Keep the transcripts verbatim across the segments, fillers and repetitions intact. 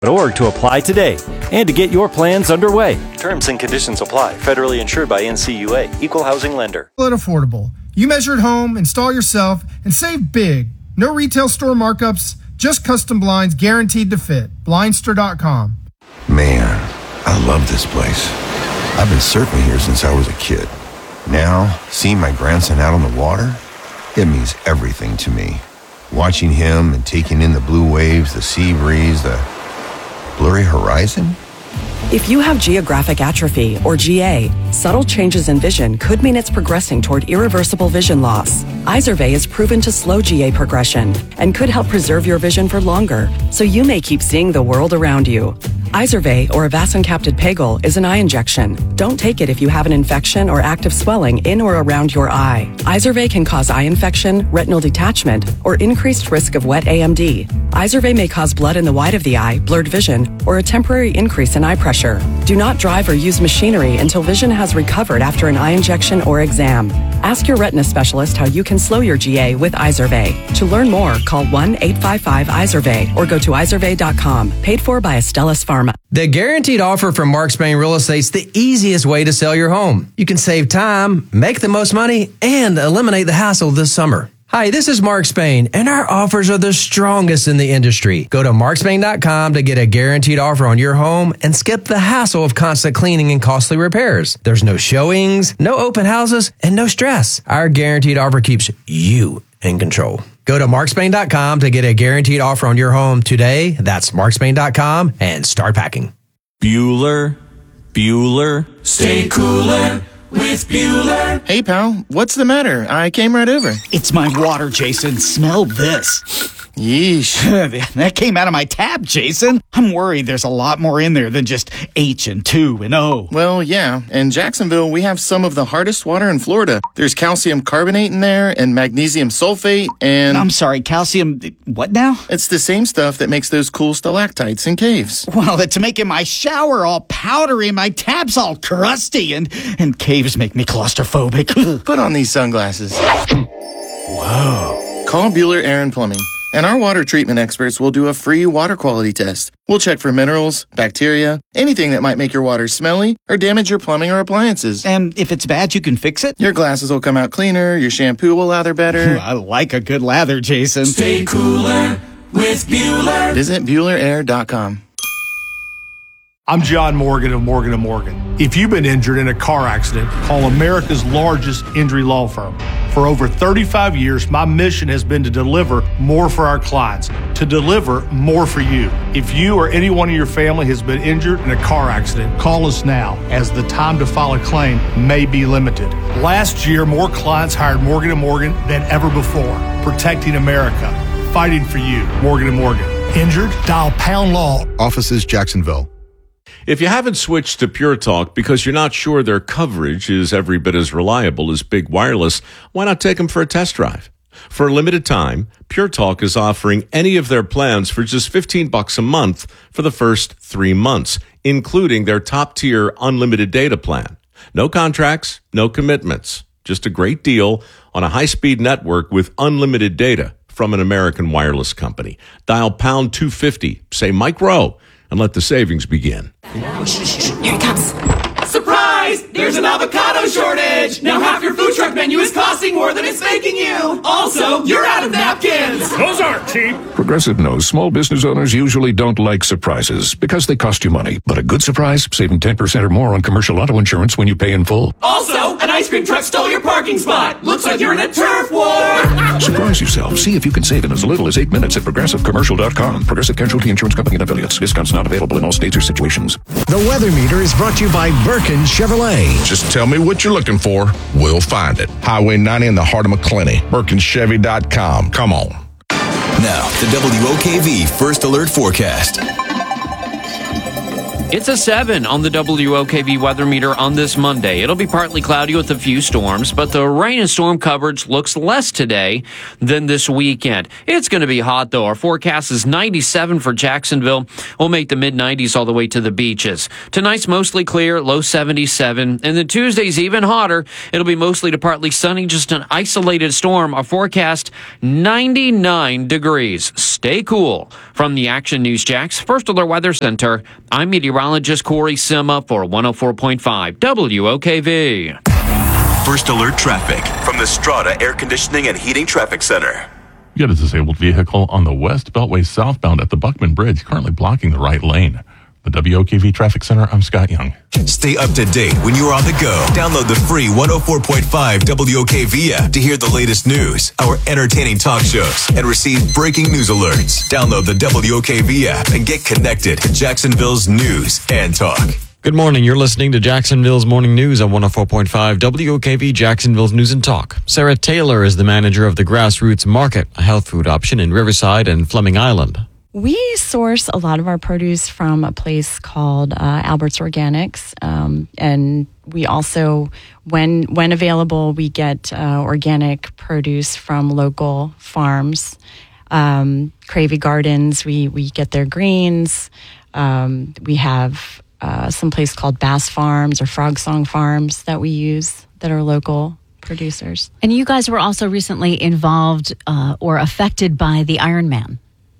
Org to apply today and to get your plans underway. Terms and conditions apply. Federally insured by N C U A. Equal housing lender. Affordable. You measure at home, install yourself, and save big. No retail store markups, just custom blinds guaranteed to fit. Blindster dot com. Man, I love this place. I've been surfing here since I was a kid. Now, seeing my grandson out on the water, it means everything to me. Watching him and taking in the blue waves, the sea breeze, the blurry horizon. If you have geographic atrophy, or G A, subtle changes in vision could mean it's progressing toward irreversible vision loss. Izervay is proven to slow G A progression and could help preserve your vision for longer, so you may keep seeing the world around you. Izervay, or avacincaptad pegol, is an eye injection. Don't take it if you have an infection or active swelling in or around your eye. Izervay can cause eye infection, retinal detachment, or increased risk of wet A M D. Izervay may cause blood in the white of the eye, blurred vision, or a temporary increase in eye pressure. Do not drive or use machinery until vision has recovered after an eye injection or exam. Ask your retina specialist how you can slow your G A with Izervay. To learn more, call one eight five five Izervay or go to izervay dot com. Paid for by Astellas Pharma. The Guaranteed Offer from Mark Spain Real Estate's the easiest way to sell your home. You can save time, make the most money, and eliminate the hassle this summer. Hi, this is Mark Spain, and our offers are the strongest in the industry. Go to mark spain dot com to get a guaranteed offer on your home and skip the hassle of constant cleaning and costly repairs. There's no showings, no open houses, and no stress. Our guaranteed offer keeps you in control. Go to mark spain dot com to get a guaranteed offer on your home today. That's mark spain dot com and start packing. Bueller, Bueller, stay cooler with Bueller. Hey, pal, what's the matter? I came right over. It's my water, Jason. Smell this. Yeesh. That came out of my tap, Jason. I'm worried there's a lot more in there than just H and two and O. Well, yeah. In Jacksonville, we have some of the hardest water in Florida. There's calcium carbonate in there and magnesium sulfate and... I'm sorry, calcium... what now? It's the same stuff that makes those cool stalactites in caves. Well, it's making my shower all powdery and my tap's all crusty, and, and caves make me claustrophobic. Put on these sunglasses. Whoa. Call Bueller Air and Plumbing, and our water treatment experts will do a free water quality test. We'll check for minerals, bacteria, anything that might make your water smelly or damage your plumbing or appliances. And if it's bad, you can fix it? Your glasses will come out cleaner, your shampoo will lather better. I like a good lather, Jason. Stay cooler with Bueller. Visit Bueller Air dot com. I'm John Morgan of Morgan and Morgan. If you've been injured in a car accident, call America's largest injury law firm. For over thirty-five years, my mission has been to deliver more for our clients, to deliver more for you. If you or anyone in your family has been injured in a car accident, call us now, as the time to file a claim may be limited. Last year, more clients hired Morgan and Morgan than ever before, protecting America, fighting for you. Morgan and Morgan. Injured? Dial Pound Law. Offices, Jacksonville. If you haven't switched to Pure Talk because you're not sure their coverage is every bit as reliable as Big Wireless, why not take them for a test drive? For a limited time, Pure Talk is offering any of their plans for just fifteen bucks a month for the first three months, including their top-tier unlimited data plan. No contracts, no commitments, just a great deal on a high-speed network with unlimited data from an American wireless company. Dial pound two fifty, say Mike Rowe, and let the savings begin. Here it comes. Surprise! There's an avocado shortage! Now half your food truck menu is costing more than it's making you! Also, you're out of napkins! Those aren't cheap! Progressive knows small business owners usually don't like surprises because they cost you money. But a good surprise, saving ten percent or more on commercial auto insurance when you pay in full. Also, an ice cream truck stole your parking spot! Looks like you're in a turf war! Surprise yourself. See if you can save in as little as eight minutes at progressive commercial dot com. Progressive Casualty Insurance Company and affiliates. Discounts not available in all states or situations. The Weather Meter is brought to you by Birkin Chevrolet. Just tell me what you're looking for. We'll find it. Highway ninety in the heart of McClenny. Birkin Chevy dot com. Come on. Now, the W O K V First Alert Forecast. It's a seven on the W O K V weather meter on this Monday. It'll be partly cloudy with a few storms, but the rain and storm coverage looks less today than this weekend. It's going to be hot, though. Our forecast is ninety-seven for Jacksonville. We'll make the mid nineties all the way to the beaches. Tonight's mostly clear, low seventy-seven. And then Tuesday's even hotter. It'll be mostly to partly sunny, just an isolated storm. Our forecast, ninety-nine degrees. Stay cool. From the Action News Jax First Alert Weather Center, I'm meteorologist Corey Sima for one oh four point five W O K V. First Alert Traffic from the Strata Air Conditioning and Heating Traffic Center. You got a disabled vehicle on the West Beltway southbound at the Buckman Bridge, currently blocking the right lane. The W O K V Traffic Center, I'm Scott Young. Stay up to date when you're on the go. Download the free one oh four point five W O K V app to hear the latest news, our entertaining talk shows, and receive breaking news alerts. Download the W O K V app and get connected to Jacksonville's news and talk. Good morning. You're listening to Jacksonville's Morning News on one oh four point five W O K V, Jacksonville's News and Talk. Sarah Taylor is the manager of the Grassroots Market, a health food option in Riverside and Fleming Island. We source a lot of our produce from a place called uh, Albert's Organics, um, and we also, when when available, we get uh, organic produce from local farms. Um, Cravey Gardens, we we get their greens. Um, we have uh, some place called Bass Farms or Frog Song Farms that we use that are local producers. And you guys were also recently involved uh, or affected by the Ironman.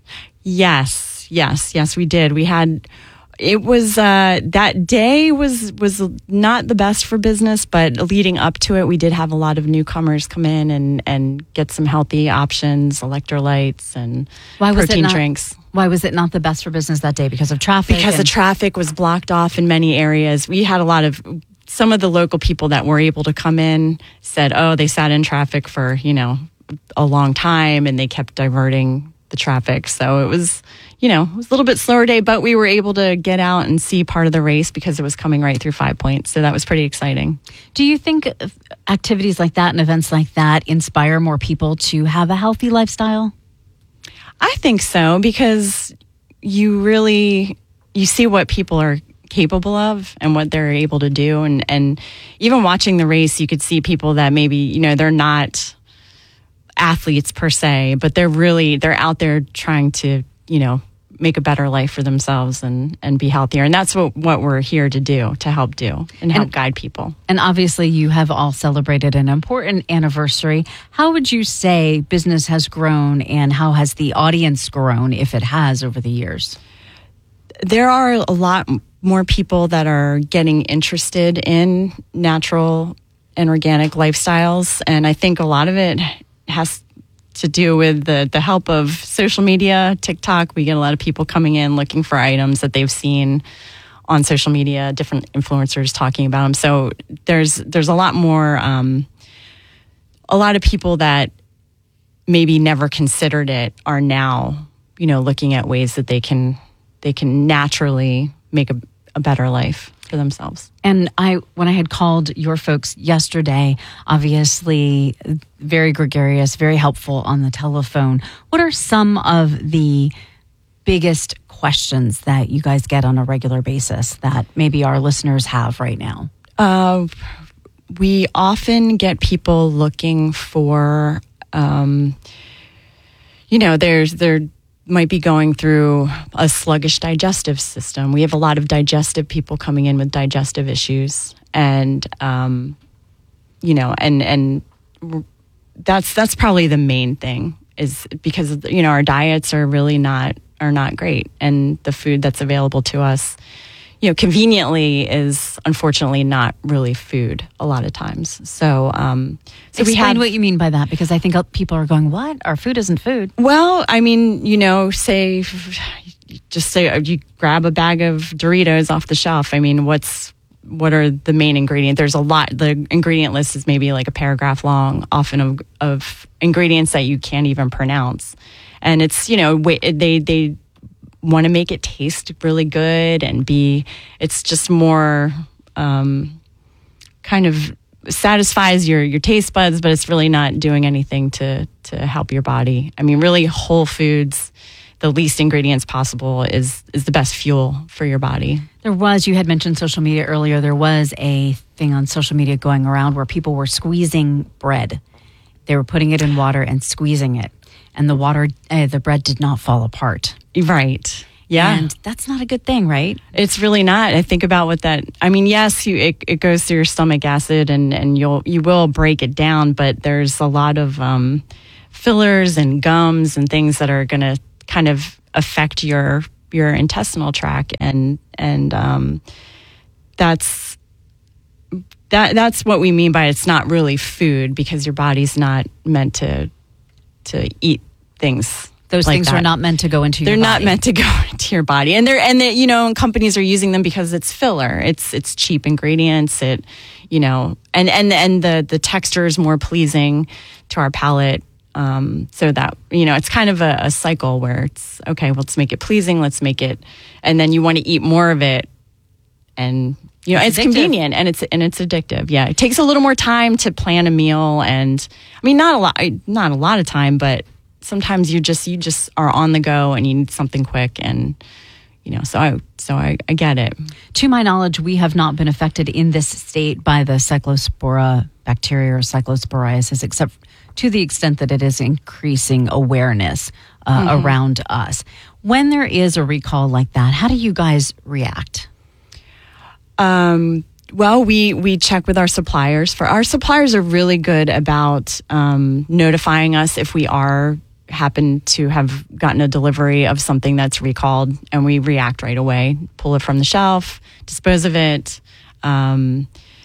Yes, yes, yes, we did. We had, it was, uh, that day was, was not the best for business, but leading up to it, we did have a lot of newcomers come in and, and get some healthy options, electrolytes and why was protein it not, drinks. Why was it not the best for business that day? Because of traffic? Because and- the traffic was blocked off in many areas. We had a lot of, some of the local people that were able to come in said, oh, they sat in traffic for, you know, a long time and they kept diverting the traffic. So it was, you know, it was a little bit slower day, but we were able to get out and see part of the race because it was coming right through Five Points. So that was pretty exciting. Do you think activities like that and events like that inspire more people to have a healthy lifestyle? I think so, because you really, you see what people are capable of and what they're able to do. And, and even watching the race, you could see people that maybe, you know, they're not athletes per se, but they're really, they're out there trying to, you know, make a better life for themselves and, and be healthier. And that's what, what we're here to do, to help do and help and, guide people. And obviously you have all celebrated an important anniversary. How would you say business has grown and how has the audience grown, if it has, over the years? There are a lot more people that are getting interested in natural and organic lifestyles. And I think a lot of it has to do with the, the help of social media, TikTok. We get a lot of people coming in looking for items that they've seen on social media, different influencers talking about them. So there's there's a lot more, um, a lot of people that maybe never considered it are now, you know, looking at ways that they can they can naturally make a, a better life for themselves. And I, when I had called your folks yesterday, obviously very gregarious, very helpful on the telephone. What are some of the biggest questions that you guys get on a regular basis that maybe our listeners have right now? Uh, we often get people looking for, um, you know, there's there. might be going through a sluggish digestive system. We have a lot of digestive people coming in with digestive issues, and um, you know, and and that's that's probably the main thing, is because, you know, our diets are really not are not great, and the food that's available to us, you know, conveniently is unfortunately not really food a lot of times. So, um, so Explain we have, what you mean by that, because I think people are going, what? Our food isn't food. Well, I mean, you know, say, just say you grab a bag of Doritos off the shelf. I mean, what's, what are the main ingredients? There's a lot. The ingredient list is maybe like a paragraph long, often of, of ingredients that you can't even pronounce. And it's, you know, they, they, want to make it taste really good and be, it's just more um, kind of satisfies your, your taste buds, but it's really not doing anything to, to help your body. I mean, really whole foods, the least ingredients possible is is the best fuel for your body. There was, you had mentioned social media earlier, there was a thing on social media going around where people were squeezing bread. They were putting it in water and squeezing it. And the water, uh, the bread did not fall apart. Right. Yeah. And that's not a good thing, right? It's really not. I think about what that, I mean, yes, you, it, it goes through your stomach acid and, and you'll, you will break it down, but there's a lot of um, fillers and gums and things that are going to kind of affect your, your intestinal tract. And, and um, that's, that, that's what we mean by it's not really food, because your body's not meant to, to eat things. Those like things that. are not meant to go into they're your body. They're not meant to go into your body. And they're, and they, you know, and companies are using them because it's filler. It's, it's cheap ingredients. It, you know, and, and, and the, the texture is more pleasing to our palate. Um, so that, you know, it's kind of a, a cycle where it's, okay, well, let's make it pleasing. Let's make it, and then you want to eat more of it. And, you know, it's, it's convenient and it's, and it's addictive. Yeah. It takes a little more time to plan a meal. And I mean, not a lot, not a lot of time, but sometimes you just you just are on the go and you need something quick, and you know, so I so I, I get it. To my knowledge, we have not been affected in this state by the cyclospora bacteria or cyclosporiasis, except to the extent that it is increasing awareness uh, mm-hmm. around us. When there is a recall like that, how do you guys react? Um. Well, we, we check with our suppliers. For our suppliers are really good about um, notifying us if we are happen to have gotten a delivery of something that's recalled, and we react right away, pull it from the shelf, dispose of it. Um,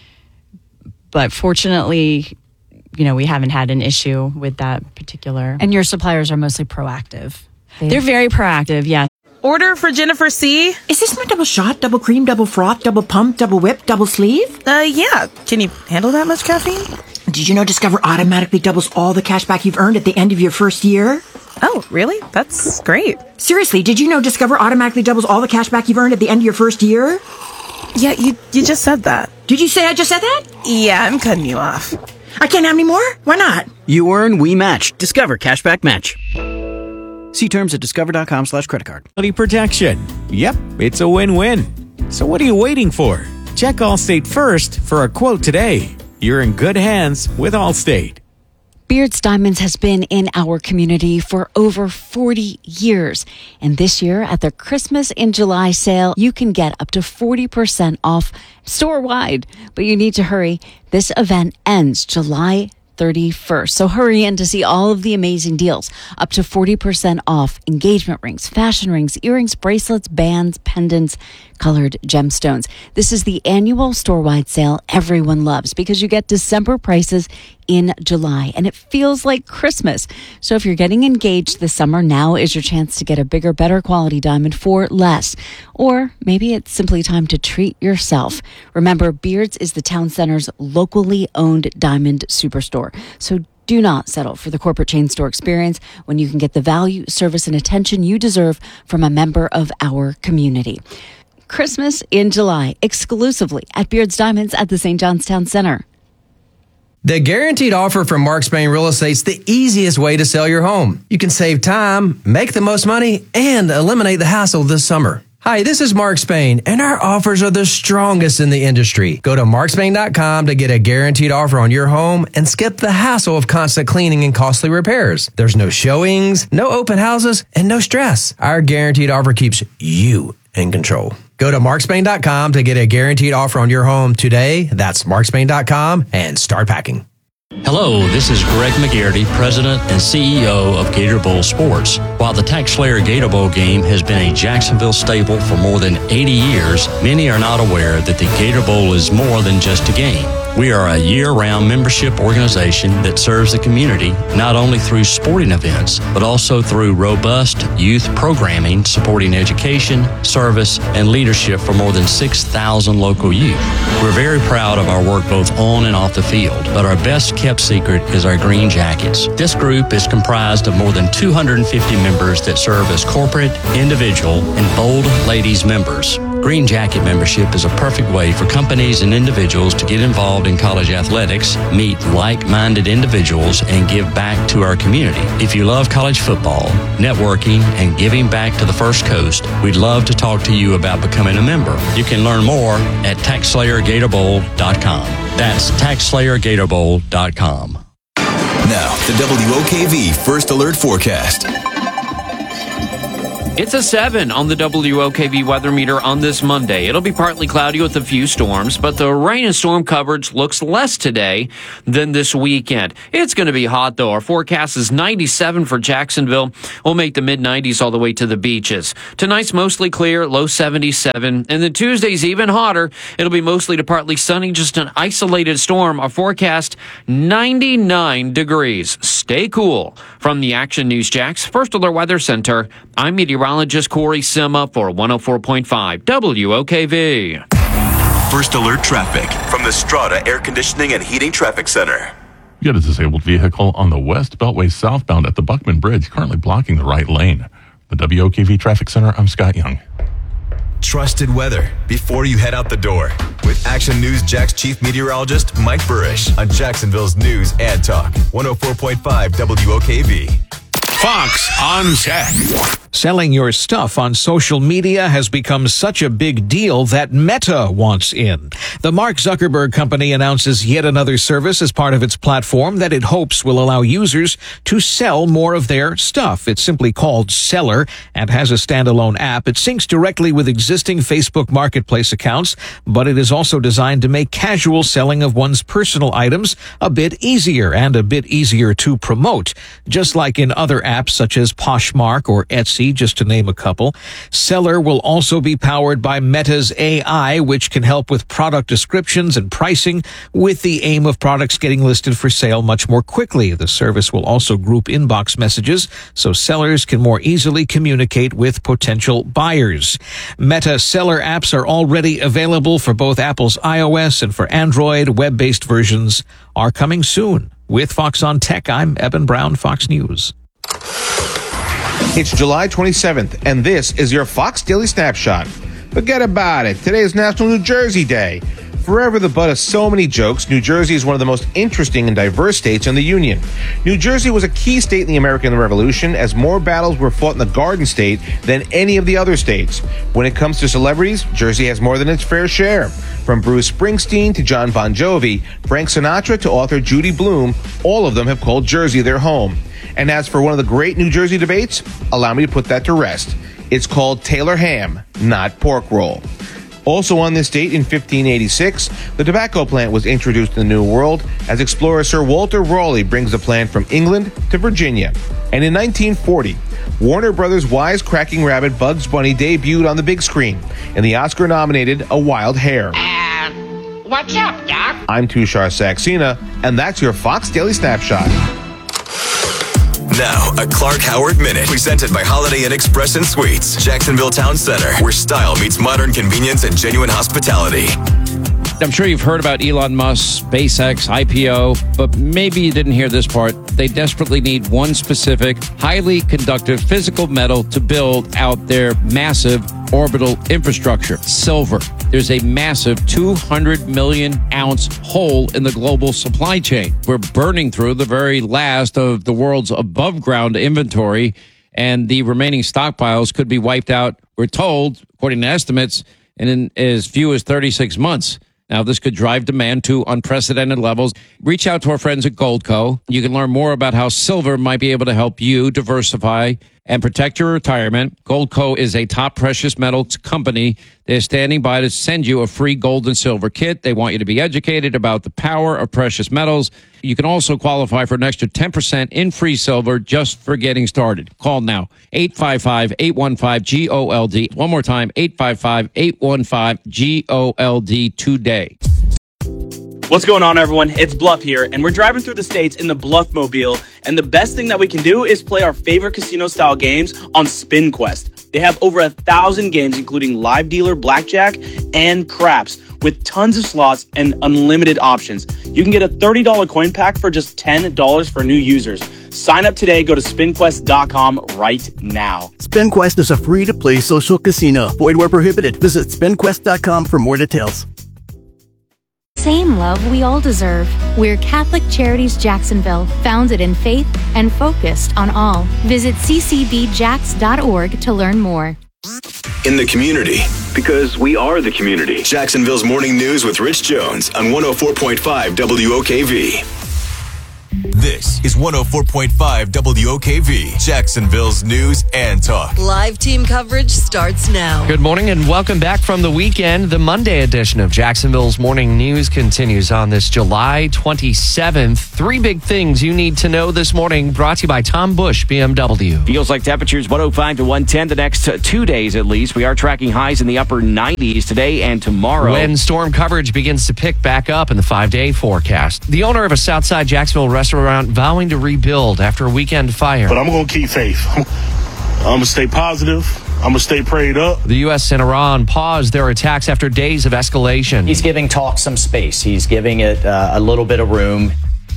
but fortunately, you know, we haven't had an issue with that particular. And your suppliers are mostly proactive. They, They're very proactive, yeah. Order for Jennifer C. Is this my double shot, double cream, double froth, double pump, double whip, double sleeve? Uh, yeah. Can you handle that much caffeine? Did you know Discover automatically doubles all the cash back you've earned at the end of your first year? Oh, really? That's great. Seriously, did you know Discover automatically doubles all the cash back you've earned at the end of your first year? Yeah, you you just said that. Did you say I just said that? Yeah, I'm cutting you off. I can't have any more? Why not? You earn, we match. Discover Cashback Match. See terms at discover.com slash credit card. Protection. Yep, it's a win-win. So what are you waiting for? Check Allstate first for a quote today. You're in good hands with Allstate. Beards Diamonds has been in our community for over forty years. And this year at their Christmas in July sale, you can get up to forty percent off store-wide. But you need to hurry. This event ends July thirty-first. So hurry in to see all of the amazing deals. Up to forty percent off engagement rings, fashion rings, earrings, bracelets, bands, pendants, colored gemstones. This is the annual store-wide sale everyone loves because you get December prices in July and it feels like Christmas. So if you're getting engaged this summer, now is your chance to get a bigger, better quality diamond for less. Or maybe it's simply time to treat yourself. Remember, Beards is the town center's locally owned diamond superstore. So do not settle for the corporate chain store experience when you can get the value, service, and attention you deserve from a member of our community. Christmas in July, exclusively at Beards Diamonds at the Saint John's Town Center. The guaranteed offer from Mark Spain Real Estate's the easiest way to sell your home. You can save time, make the most money, and eliminate the hassle this summer. Hi, this is Mark Spain, and our offers are the strongest in the industry. Go to mark spain dot com to get a guaranteed offer on your home and skip the hassle of constant cleaning and costly repairs. There's no showings, no open houses, and no stress. Our guaranteed offer keeps you in control. Go to mark spain dot com to get a guaranteed offer on your home today. That's mark spain dot com and start packing. Hello, this is Greg McGarity, President and C E O of Gator Bowl Sports. While the TaxSlayer Gator Bowl game has been a Jacksonville staple for more than eighty years, many are not aware that the Gator Bowl is more than just a game. We are a year-round membership organization that serves the community not only through sporting events, but also through robust youth programming supporting education, service, and leadership for more than six thousand local youth. We're very proud of our work both on and off the field, but our best kept secret is our Green Jackets. This group is comprised of more than two hundred fifty members that serve as corporate, individual, and bold ladies members. Green Jacket membership is a perfect way for companies and individuals to get involved in college athletics, meet like-minded individuals, and give back to our community. If you love college football, networking, and giving back to the First Coast, we'd love to talk to you about becoming a member. You can learn more at tax slayer gator bowl dot com. That's tax slayer gator bowl dot com. Now, the W O K V First Alert Forecast. It's a seven on the W O K V weather meter on this Monday. It'll be partly cloudy with a few storms, but the rain and storm coverage looks less today than this weekend. It's going to be hot, though. Our forecast is ninety-seven for Jacksonville. We'll make the mid nineties all the way to the beaches. Tonight's mostly clear, low seventy-seven. And then Tuesday's even hotter. It'll be mostly to partly sunny, just an isolated storm. Our forecast, ninety-nine degrees. Stay cool. From the Action News Jax First Alert Weather Center, I'm meteorologist Corey Sima for one oh four point five W O K V. First Alert Traffic from the Strata Air Conditioning and Heating Traffic Center. You got a disabled vehicle on the West Beltway southbound at the Buckman Bridge, currently blocking the right lane. The W O K V Traffic Center, I'm Scott Young. Trusted weather before you head out the door with Action News Jax Chief Meteorologist Mike Burrish on Jacksonville's News and Talk one oh four point five W O K V. Fox on Tech. Selling your stuff on social media has become such a big deal that Meta wants in. The Mark Zuckerberg company announces yet another service as part of its platform that it hopes will allow users to sell more of their stuff. It's simply called Seller and has a standalone app. It syncs directly with existing Facebook Marketplace accounts, but it is also designed to make casual selling of one's personal items a bit easier and a bit easier to promote. Just like in other apps such as Poshmark or Etsy, just to name a couple. Seller will also be powered by Meta's A I, which can help with product descriptions and pricing with the aim of products getting listed for sale much more quickly. The service will also group inbox messages so sellers can more easily communicate with potential buyers. Meta Seller apps are already available for both Apple's iOS and for Android. Web-based versions are coming soon. With Fox on Tech, I'm Eben Brown, Fox News. It's July twenty-seventh, and this is your Fox Daily Snapshot. Forget about it. Today is National New Jersey Day. Forever the butt of so many jokes, New Jersey is one of the most interesting and diverse states in the Union. New Jersey was a key state in the American Revolution, as more battles were fought in the Garden State than any of the other states. When it comes to celebrities, Jersey has more than its fair share. From Bruce Springsteen to John Bon Jovi, Frank Sinatra to author Judy Blume, all of them have called Jersey their home. And as for one of the great New Jersey debates, allow me to put that to rest. It's called Taylor ham, not pork roll. Also on this date in fifteen eighty-six, the tobacco plant was introduced in the New World as explorer Sir Walter Raleigh brings the plant from England to Virginia. And in nineteen forty, Warner Brothers' wisecracking rabbit Bugs Bunny debuted on the big screen in the Oscar-nominated A Wild Hare. Uh, what's up, Doc? I'm Tushar Saxena, and that's your Fox Daily Snapshot. Now, a Clark Howard Minute, presented by Holiday Inn Express and Suites, Jacksonville Town Center, where style meets modern convenience and genuine hospitality. I'm sure you've heard about Elon Musk, SpaceX, I P O, but maybe you didn't hear this part. They desperately need one specific, highly conductive physical metal to build out their massive orbital infrastructure, silver. There's a massive two hundred million ounce hole in the global supply chain. We're burning through the very last of the world's above ground inventory, and the remaining stockpiles could be wiped out, we're told, according to estimates, in as few as thirty-six months. Now, this could drive demand to unprecedented levels. Reach out to our friends at Goldco. You can learn more about how silver might be able to help you diversify and protect your retirement. Goldco is a top precious metals company. They're standing by to send you a free gold and silver kit. They want you to be educated about the power of precious metals. You can also qualify for an extra ten percent in free silver just for getting started. Call now, eight five five, eight one five, G O L D. One more time, eight five five, eight one five, G O L D today. What's going on, everyone? It's Bluff here, and we're driving through the states in the Bluffmobile, and the best thing that we can do is play our favorite casino-style games on SpinQuest. They have over a thousand games, including live dealer, blackjack, and craps, with tons of slots and unlimited options. You can get a thirty dollars coin pack for just ten dollars for new users. Sign up today. Go to spin quest dot com right now. SpinQuest is a free-to-play social casino. Void where prohibited. Visit spin quest dot com for more details. Same love we all deserve. We're Catholic Charities Jacksonville, founded in faith and focused on all. Visit c c b jax dot org to learn more. In the community, because we are the community. Jacksonville's Morning News with Rich Jones on one oh four point five W O K V. This is one oh four point five W O K V, Jacksonville's news and talk. Live team coverage starts now. Good morning and welcome back from the weekend. The Monday edition of Jacksonville's Morning News continues on this July twenty-seventh. Three big things you need to know this morning, brought to you by Tom Bush B M W. Feels like temperatures one oh five to one ten the next two days at least. We are tracking highs in the upper nineties today and tomorrow. When storm coverage begins to pick back up in the five-day forecast. The owner of a Southside Jacksonville restaurant vowing to rebuild after a weekend fire. But I'm going to keep faith. I'm going to stay positive. I'm going to stay prayed up. The U S and Iran paused their attacks after days of escalation. He's giving talk some space. He's giving it uh, a little bit of room.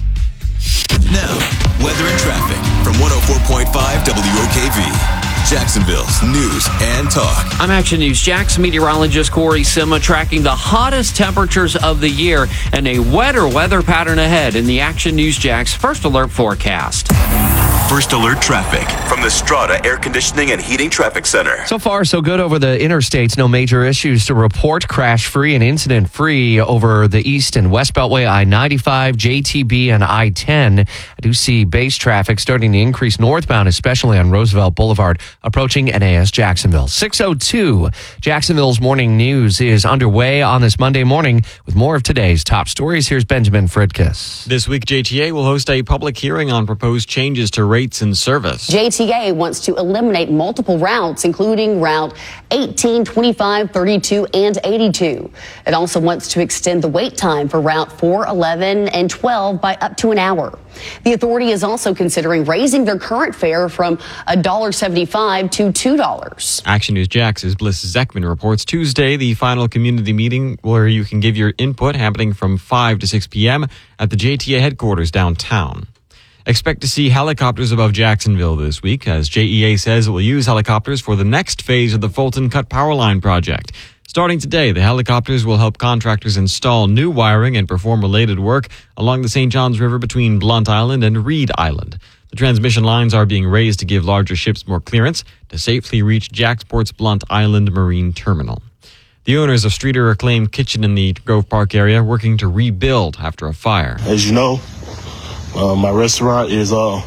Now, weather and traffic from one oh four point five W O K V. Jacksonville's news and talk. I'm Action News Jax meteorologist Corey Sima tracking the hottest temperatures of the year and a wetter weather pattern ahead in the Action News Jax First Alert forecast. First Alert traffic from the Strata Air Conditioning and Heating Traffic Center. So far, so good over the interstates. No major issues to report. Crash-free and incident-free over the East and West Beltway, I ninety-five, J T B, and I ten. I do see base traffic starting to increase northbound, especially on Roosevelt Boulevard, approaching N A S Jacksonville. six oh two, Jacksonville's Morning News is underway on this Monday morning with more of today's top stories. Here's Benjamin Fridkis. This week, J T A will host a public hearing on proposed changes to rates and service. J T A wants to eliminate multiple routes, including Route eighteen, twenty-five, thirty-two, and eighty-two. It also wants to extend the wait time for Route four, eleven, and twelve by up to an hour. The authority is also considering raising their current fare from one dollar and seventy-five cents to two dollars. Action News Jax's Bliss Zeckman reports Tuesday, the final community meeting where you can give your input, happening from five to six p.m. at the J T A headquarters downtown. Expect to see helicopters above Jacksonville this week, as J E A says it will use helicopters for the next phase of the Fulton Cut Power Line project. Starting today, the helicopters will help contractors install new wiring and perform related work along the Saint Johns River between Blunt Island and Reed Island. The transmission lines are being raised to give larger ships more clearance to safely reach Jacksport's Blunt Island Marine Terminal. The owners of Streeter Acclaimed Kitchen in the Grove Park area working to rebuild after a fire. As you know, uh, my restaurant is uh,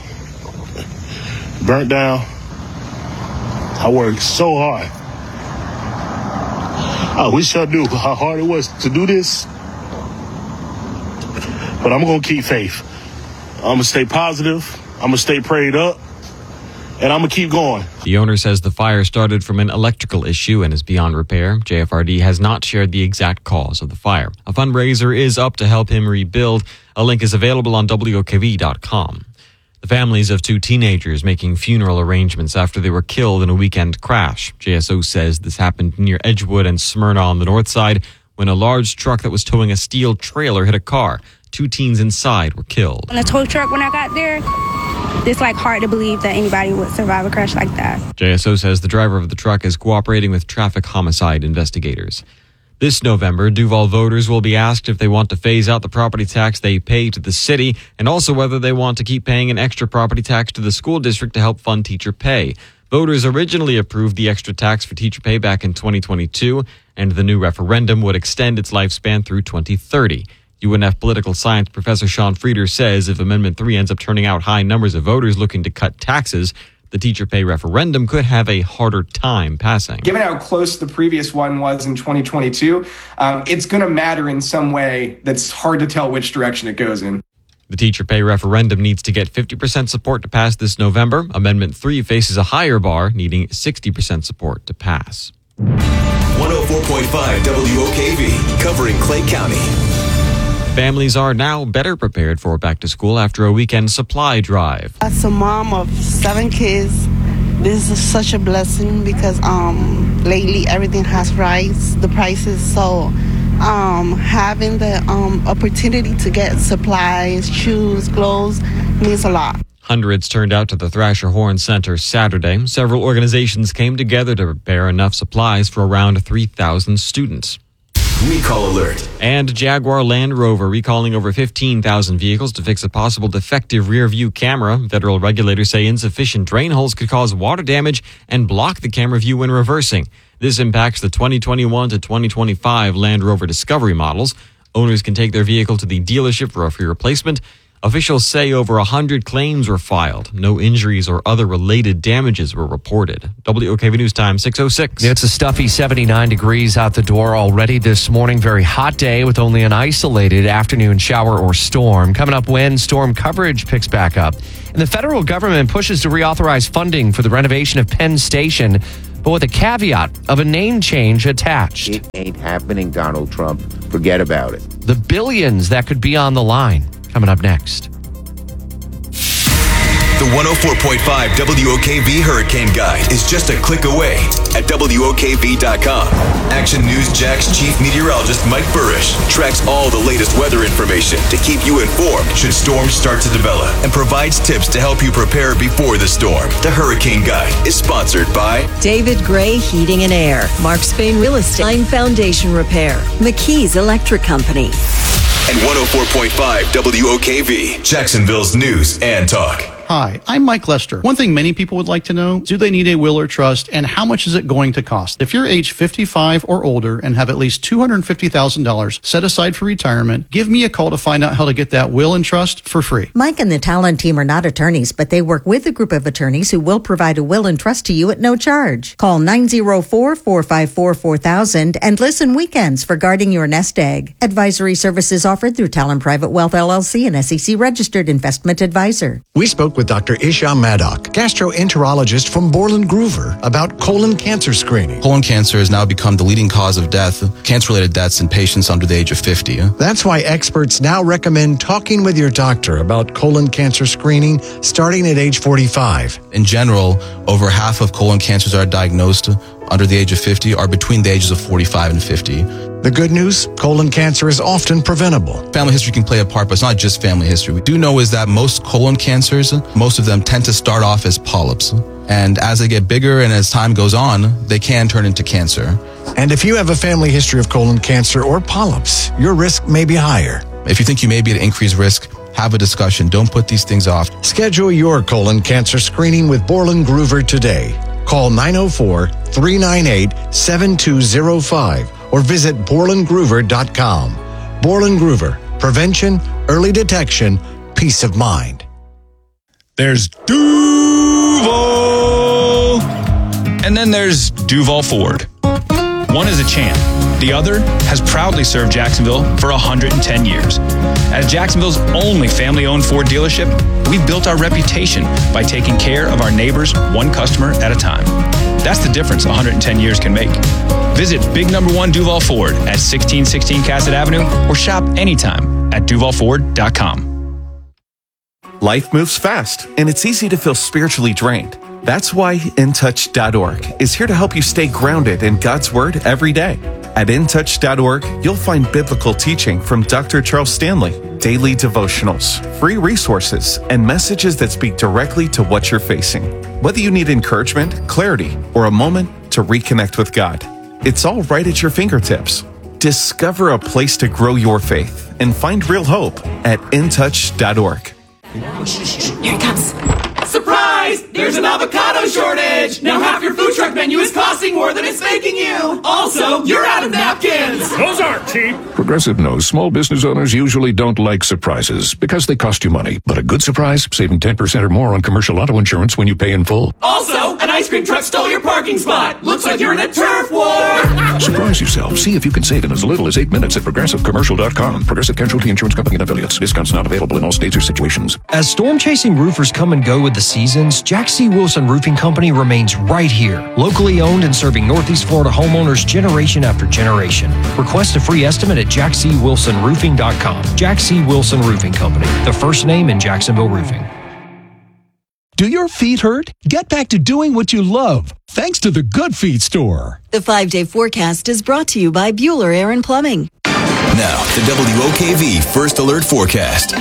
burnt down. I worked so hard. I wish I knew how hard it was to do this. But I'm going to keep faith. I'm going to stay positive. I'm going to stay prayed up. And I'm going to keep going. The owner says the fire started from an electrical issue and is beyond repair. J F R D has not shared the exact cause of the fire. A fundraiser is up to help him rebuild. A link is available on W O K V dot com. The families of two teenagers making funeral arrangements after they were killed in a weekend crash. J S O says this happened near Edgewood and Smyrna on the north side when a large truck that was towing a steel trailer hit a car. Two teens inside were killed. On the tow truck, when I got there, it's like hard to believe that anybody would survive a crash like that. J S O says the driver of the truck is cooperating with traffic homicide investigators. This November, Duval voters will be asked if they want to phase out the property tax they pay to the city and also whether they want to keep paying an extra property tax to the school district to help fund teacher pay. Voters originally approved the extra tax for teacher pay back in twenty twenty-two, and the new referendum would extend its lifespan through twenty thirty. U N F political science professor Sean Frieder says if Amendment three ends up turning out high numbers of voters looking to cut taxes, the teacher pay referendum could have a harder time passing. Given how close the previous one was in twenty twenty-two, um, it's going to matter in some way that's hard to tell which direction it goes in. The teacher pay referendum needs to get fifty percent support to pass this November. Amendment three faces a higher bar, needing sixty percent support to pass. one oh four point five W O K V, covering Clay County. Families are now better prepared for back to school after a weekend supply drive. As a mom of seven kids, this is such a blessing because um, lately everything has rise, the prices. So um, having the um, opportunity to get supplies, shoes, clothes means a lot. Hundreds turned out to the Thrasher Horn Center Saturday. Several organizations came together to prepare enough supplies for around three thousand students. Recall alert. And Jaguar Land Rover recalling over fifteen thousand vehicles to fix a possible defective rear view camera. Federal regulators say insufficient drain holes could cause water damage and block the camera view when reversing. This impacts the twenty twenty-one to twenty twenty-five Land Rover Discovery models. Owners can take their vehicle to the dealership for a free replacement. Officials say over one hundred claims were filed. No injuries or other related damages were reported. W O K V News Time, six oh six. It's a stuffy seventy-nine degrees out the door already this morning. Very hot day with only an isolated afternoon shower or storm. Coming up when storm coverage picks back up. And the federal government pushes to reauthorize funding for the renovation of Penn Station, but with a caveat of a name change attached. It ain't happening, Donald Trump. Forget about it. The billions that could be on the line. Coming up next. The one oh four point five W O K V Hurricane Guide is just a click away at W O K V dot com. Action News Jack's chief meteorologist Mike Burrish tracks all the latest weather information to keep you informed should storms start to develop and provides tips to help you prepare before the storm. The Hurricane Guide is sponsored by David Gray Heating and Air, Mark Spain Real Estate, Line Foundation Repair, McKee's Electric Company. And one oh four point five W O K V, Jacksonville's news and talk. Hi, I'm Mike Lester. One thing many people would like to know, do they need a will or trust, and how much is it going to cost? If you're age fifty-five or older and have at least two hundred fifty thousand dollars set aside for retirement, give me a call to find out how to get that will and trust for free. Mike and the Talent team are not attorneys, but they work with a group of attorneys who will provide a will and trust to you at no charge. Call nine oh four, four five four, four thousand and listen weekends for guarding your nest egg. Advisory services offered through Talent Private Wealth L L C, an S E C registered investment advisor. We spoke with Doctor Isha Maddock, gastroenterologist from Borland Groover, about colon cancer screening. Colon cancer has now become the leading cause of death, cancer-related deaths in patients under the age of fifty. That's why experts now recommend talking with your doctor about colon cancer screening starting at age forty-five. In general, over half of colon cancers are diagnosed under the age of fifty are between the ages of forty-five and fifty. The good news, colon cancer is often preventable. Family history can play a part, but it's not just family history. We do know is that most colon cancers, most of them tend to start off as polyps. And as they get bigger and as time goes on, they can turn into cancer. And if you have a family history of colon cancer or polyps, your risk may be higher. If you think you may be at increased risk, have a discussion. Don't put these things off. Schedule your colon cancer screening with Borland Groover today. Call nine oh four, three nine eight, seven two oh five or visit Borland Groover dot com. Borland Groover, prevention, early detection, peace of mind. There's Duval, and then there's Duval Ford. One is a champ. The other has proudly served Jacksonville for one hundred ten years. As Jacksonville's only family-owned Ford dealership, we've built our reputation by taking care of our neighbors one customer at a time. That's the difference one hundred ten years can make. Visit Big Number One Duval Ford at sixteen sixteen Cassett Avenue or shop anytime at Duval Ford dot com. Life moves fast, and it's easy to feel spiritually drained. That's why In Touch dot org is here to help you stay grounded in God's Word every day. At In Touch dot org, you'll find biblical teaching from Doctor Charles Stanley, daily devotionals, free resources, and messages that speak directly to what you're facing. Whether you need encouragement, clarity, or a moment to reconnect with God, it's all right at your fingertips. Discover a place to grow your faith and find real hope at In Touch dot org. Here it comes. Surprise! There's an avocado shortage! Now half your food truck menu is costing more than it's making you! Also, you're out of napkins! Those aren't cheap! Progressive knows small business owners usually don't like surprises because they cost you money. But a good surprise, saving ten percent or more on commercial auto insurance when you pay in full. Also, an ice cream truck stole your parking spot! Looks like you're in a turf war! Surprise yourself. See if you can save in as little as eight minutes at progressive commercial dot com. Progressive Casualty Insurance Company and affiliates. Discounts not available in all states or situations. As storm-chasing roofers come and go with the seasons, Jack Jack C. Wilson Roofing Company remains right here, locally owned and serving Northeast Florida homeowners generation after generation. Request a free estimate at jack c wilson roofing dot com. Jack C. Wilson Roofing Company, the first name in Jacksonville roofing. Do your feet hurt? Get back to doing what you love, thanks to the Good Feet store. The five-day forecast is brought to you by Bueller Air and Plumbing. Now, the W O K V First Alert Forecast.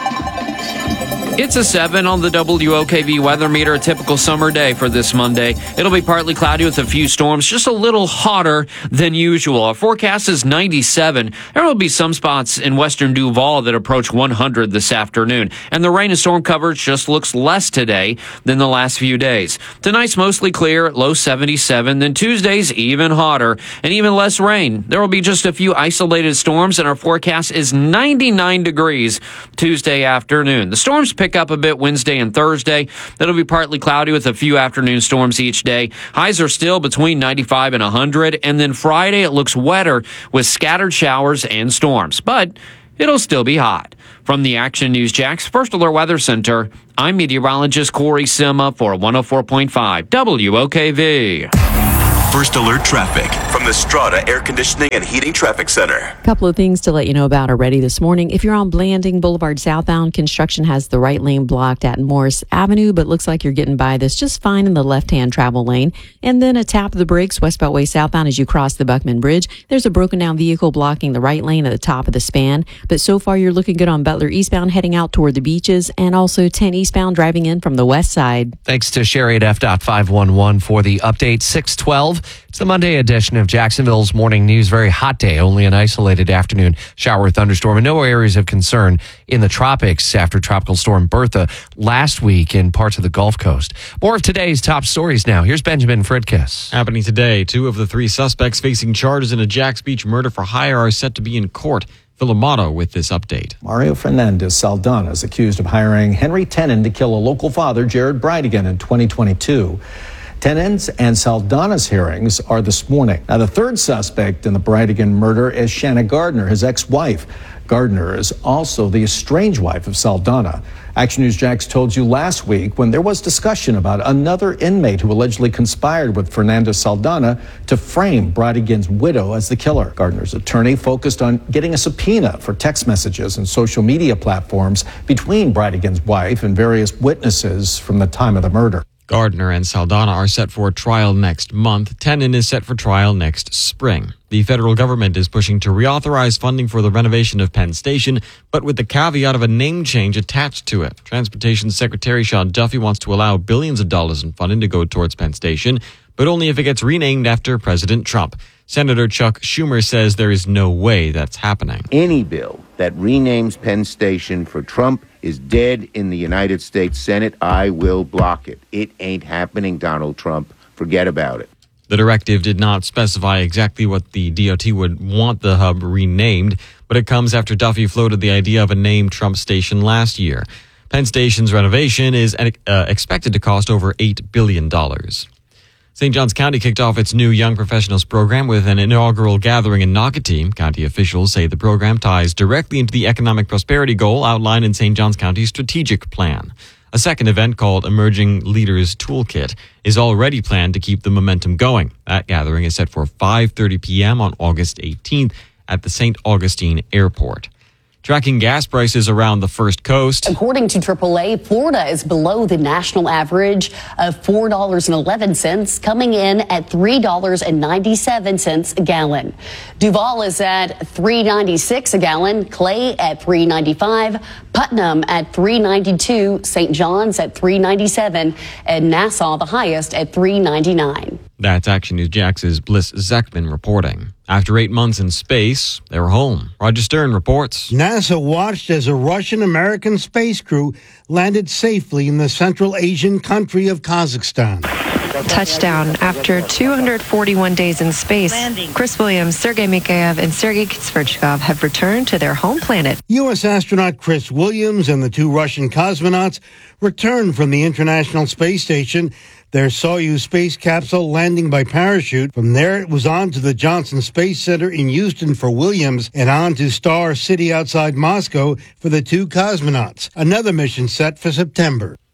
It's a seven on the W O K V weather meter, a typical summer day for this Monday. It'll be partly cloudy with a few storms, just a little hotter than usual. Our forecast is ninety-seven. There will be some spots in western Duval that approach one hundred this afternoon. And the rain and storm coverage just looks less today than the last few days. Tonight's mostly clear, low seventy-seven. Then Tuesday's even hotter and even less rain. There will be just a few isolated storms, and our forecast is ninety-nine degrees Tuesday afternoon. The storms pick up a bit Wednesday and Thursday. That'll be partly cloudy with a few afternoon storms each day. Highs are still between ninety-five and one hundred. And then Friday, it looks wetter with scattered showers and storms. But it'll still be hot. From the Action News Jax First Alert Weather Center, I'm meteorologist Corey Sima for one oh four point five W O K V. First Alert Traffic from the Strata Air Conditioning and Heating Traffic Center. A couple of things to let you know about already this morning. If you're on Blanding Boulevard southbound, construction has the right lane blocked at Morris Avenue, but looks like you're getting by this just fine in the left-hand travel lane. And then a tap of the brakes West Beltway southbound as you cross the Buckman Bridge. There's a broken down vehicle blocking the right lane at the top of the span. But so far you're looking good on Butler eastbound heading out toward the beaches, and also ten eastbound driving in from the west side. Thanks to Sherry at F dot five one one for the update. six twelve. It's the Monday edition of Jacksonville's Morning News. Very hot day, only an isolated afternoon shower or thunderstorm, and no areas of concern in the tropics after Tropical Storm Bertha last week in parts of the Gulf Coast. More of today's top stories now. Here's Benjamin Fridkiss. Happening today, two of the three suspects facing charges in a Jacks Beach murder for hire are set to be in court. Phil Amato with this update. Mario Fernandez Saldana is accused of hiring Henry Tenon to kill a local father, Jared Bridegan, in twenty twenty-two. Tenon's and Saldana's hearings are this morning. Now, the third suspect in the Bridegan murder is Shanna Gardner, his ex-wife. Gardner is also the estranged wife of Saldana. Action News Jax told you last week when there was discussion about another inmate who allegedly conspired with Fernandez Saldana to frame Bridegan's widow as the killer. Gardner's attorney focused on getting a subpoena for text messages and social media platforms between Bridegan's wife and various witnesses from the time of the murder. Gardner and Saldana are set for trial next month. Tenon is set for trial next spring. The federal government is pushing to reauthorize funding for the renovation of Penn Station, but with the caveat of a name change attached to it. Transportation Secretary Sean Duffy wants to allow billions of dollars in funding to go towards Penn Station, but only if it gets renamed after President Trump. Senator Chuck Schumer says there is no way that's happening. Any bill that renames Penn Station for Trump is dead in the United States Senate. I will block it. It ain't happening, Donald Trump. Forget about it. The directive did not specify exactly what the D O T would want the hub renamed, but it comes after Duffy floated the idea of a named Trump station last year. Penn Station's renovation is uh, expected to cost over eight billion dollars. Saint Johns County kicked off its new Young Professionals program with an inaugural gathering in Nocatee. County officials say the program ties directly into the economic prosperity goal outlined in Saint Johns County's strategic plan. A second event called Emerging Leaders Toolkit is already planned to keep the momentum going. That gathering is set for five thirty p.m. on August eighteenth at the Saint Augustine Airport. Tracking gas prices around the First Coast. According to triple A, Florida is below the national average of four dollars and eleven cents, coming in at three dollars and ninety-seven cents a gallon. Duval is at three dollars and ninety-six cents a gallon, Clay at three dollars and ninety-five cents, Putnam at three dollars and ninety-two cents, Saint John's at three dollars and ninety-seven cents, and Nassau the highest at three dollars and ninety-nine cents. That's Action News Jax's Bliss Zekman reporting. After eight months in space, they're home. Roger Stern reports. NASA watched as a Russian-American space crew landed safely in the Central Asian country of Kazakhstan. Touchdown after two hundred forty-one days in space. Chris Williams, Sergei Mikheyev, and Sergei Sverchkov have returned to their home planet. U S astronaut Chris Williams and the two Russian cosmonauts returned from the International Space Station, their Soyuz space capsule landing by parachute. From there, it was on to the Johnson Space Center in Houston for Williams and on to Star City outside Moscow for the two cosmonauts. Another mission set for September.